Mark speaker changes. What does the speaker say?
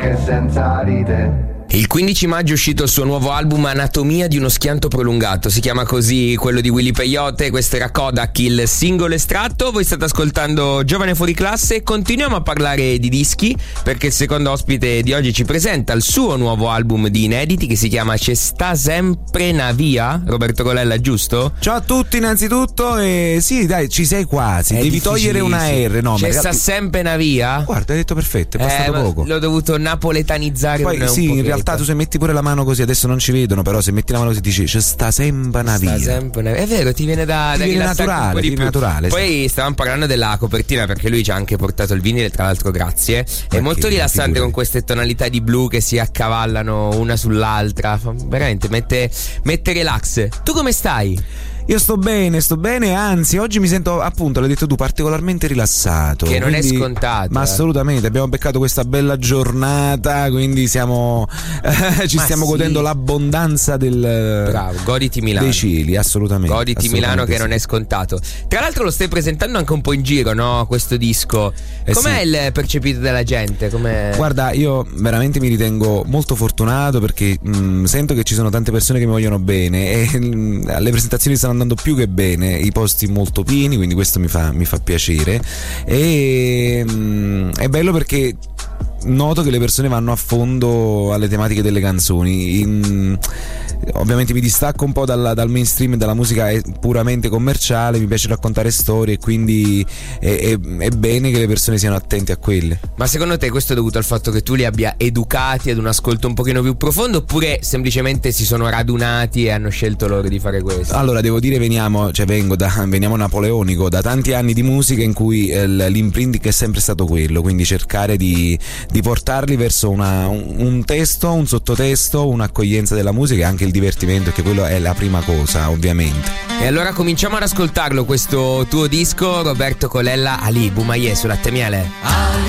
Speaker 1: che senza di te.
Speaker 2: Il 15 maggio è uscito il suo nuovo album Anatomia di uno schianto prolungato, si chiama così quello di Willy Peyote, questo era Kodak, il singolo estratto. Voi state ascoltando Giovane Fuori Classe e continuiamo a parlare di dischi perché il secondo ospite di oggi ci presenta il suo nuovo album di inediti che si chiama C'è sta sempre na via, Roberto Colella, giusto?
Speaker 3: Ciao a tutti innanzitutto, sì dai, ci sei quasi, devi togliere una R, no?
Speaker 2: C'è sta sempre na via?
Speaker 3: Guarda, hai detto perfetto, è passato poco.
Speaker 2: L'ho dovuto napoletanizzare.
Speaker 3: Poi sì, in realtà tu se metti pure la mano così, adesso non ci vedono, però se metti la mano così dici c'è sta sempre una via.
Speaker 2: È vero, ti viene da
Speaker 3: naturale, un po' di più. Naturale.
Speaker 2: Poi stavamo parlando della copertina perché lui ci ha anche portato il vinile, tra l'altro grazie. È molto rilassante con queste tonalità di blu che si accavallano una sull'altra. Veramente mette relax. Tu come stai?
Speaker 3: Io sto bene, anzi oggi mi sento, appunto, l'hai detto tu, particolarmente rilassato.
Speaker 2: Che non è scontato.
Speaker 3: Ma assolutamente, abbiamo beccato questa bella giornata, quindi stiamo godendo l'abbondanza del...
Speaker 2: Bravo, goditi Milano.
Speaker 3: Dei cieli, assolutamente.
Speaker 2: Goditi Milano che non è scontato. Tra l'altro lo stai presentando anche un po' in giro, no? Questo disco. Com'è il percepito della gente?
Speaker 3: Guarda, io veramente mi ritengo molto fortunato perché sento che ci sono tante persone che mi vogliono bene e alle presentazioni stanno andando più che bene, i posti molto pieni, quindi questo mi fa piacere e è bello perché noto che le persone vanno a fondo alle tematiche delle canzoni. Ovviamente mi distacco un po' dal mainstream e dalla musica puramente commerciale, mi piace raccontare storie e quindi è bene che le persone siano attente a quelle.
Speaker 2: Ma secondo te questo è dovuto al fatto che tu li abbia educati ad un ascolto un pochino più profondo oppure semplicemente si sono radunati e hanno scelto loro di fare questo?
Speaker 3: Allora devo dire veniamo napoleonico da tanti anni di musica in cui l'imprinting è sempre stato quello, quindi cercare di portarli verso un testo, un sottotesto, un'accoglienza della musica e anche il divertimento, che quello è la prima cosa ovviamente.
Speaker 2: E allora cominciamo ad ascoltarlo questo tuo disco, Roberto Colella, Ali Boumaier su Latte Miele.